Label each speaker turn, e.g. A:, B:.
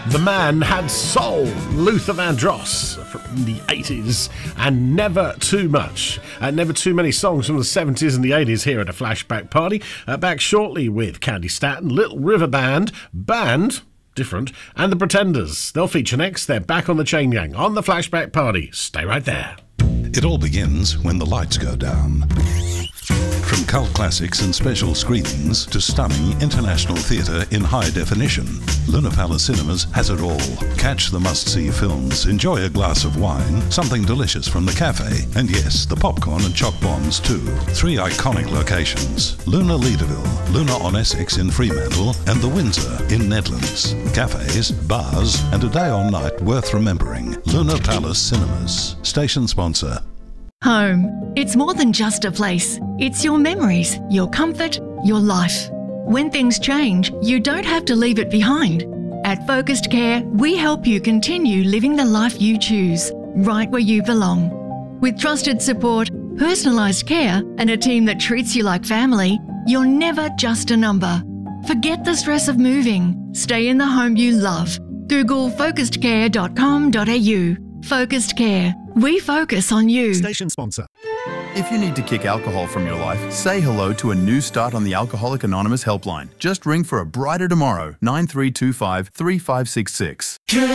A: The man had soul, Luther Vandross from the 80s, and Never Too Much. Never too many songs from the 70s and the 80s here at a Flashback Party. Back shortly with Candy Staton, Little River Band, different, and the Pretenders. They'll feature next. They're back on the Chain Gang on the Flashback Party. Stay right there.
B: It all begins when the lights go down. From cult classics and special screenings to stunning international theatre in high definition, Luna Palace Cinemas has it all. Catch the must-see films, enjoy a glass of wine, something delicious from the cafe, and yes, the popcorn and choc bombs too. 3 iconic locations: Luna Leederville, Luna on Essex in Fremantle, and the Windsor in Nedlands. Cafes, bars, and a day or night worth remembering. Luna Palace Cinemas. Station sponsor.
C: Home. It's more than just a place. It's your memories, your comfort, your life. When things change, you don't have to leave it behind. At Focused Care, we help you continue living the life you choose, right where you belong. With trusted support, personalised care, and a team that treats you like family, you're never just a number. Forget the stress of moving. Stay in the home you love. Google focusedcare.com.au. Focused Care. We focus on you.
D: Station sponsor.
E: If you need to kick alcohol from your life, say hello to a new start on the Alcoholic Anonymous helpline. Just ring for a brighter tomorrow, 9325 3566.